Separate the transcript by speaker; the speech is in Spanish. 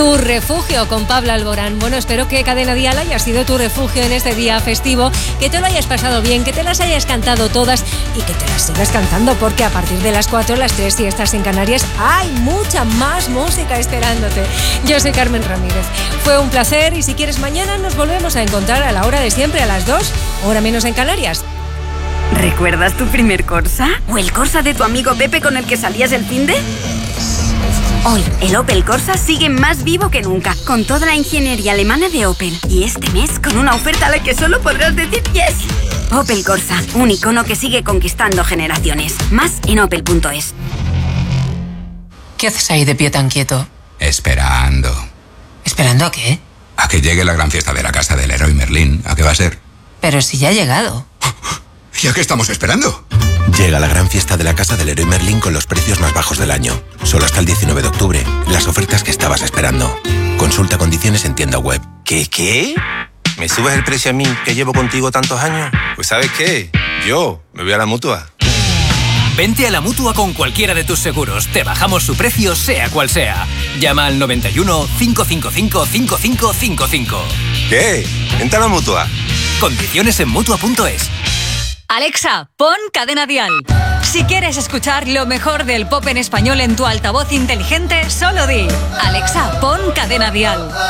Speaker 1: Tu refugio con Pablo Alborán. Bueno, espero que Cadena Dial haya sido tu refugio en este día festivo, que te lo hayas pasado bien, que te las hayas cantado todas y que te las sigas cantando, porque a partir de las 4, las 3, si estás en Canarias, hay mucha más música esperándote. Yo soy Carmen Ramírez. Fue un placer y si quieres mañana nos volvemos a encontrar a la hora de siempre, a las 2, hora menos en Canarias.
Speaker 2: ¿Recuerdas tu primer Corsa? ¿O el Corsa de tu amigo Pepe con el que salías el finde? Hoy, el Opel Corsa sigue más vivo que nunca, con toda la ingeniería alemana de Opel. Y este mes, con una oferta a la que solo podrás decir yes. Opel Corsa, un icono que sigue conquistando generaciones. Más en opel.es.
Speaker 3: ¿Qué haces ahí de pie tan quieto?
Speaker 4: Esperando.
Speaker 3: ¿Esperando a qué?
Speaker 4: A que llegue la gran fiesta de la casa del Leroy Merlin. ¿A qué va a ser?
Speaker 3: Pero si ya ha llegado.
Speaker 4: ¿Y a qué estamos esperando?
Speaker 5: Llega la gran fiesta de la casa del Leroy Merlin con los precios más bajos del año. Solo hasta el 19 de octubre. Las ofertas que estabas esperando. Consulta condiciones en tienda web.
Speaker 6: ¿Qué? ¿Me subes el precio a mí, que llevo contigo tantos años? Pues ¿sabes qué? Yo me voy a la Mutua.
Speaker 7: Vente a la Mutua con cualquiera de tus seguros. Te bajamos su precio, sea cual sea. Llama al 91 555 5555.
Speaker 6: ¿Qué? Vente a la Mutua.
Speaker 7: Condiciones en Mutua.es.
Speaker 8: Alexa, pon Cadena Dial. Si quieres escuchar lo mejor del pop en español en tu altavoz inteligente, solo di: Alexa, pon Cadena Dial.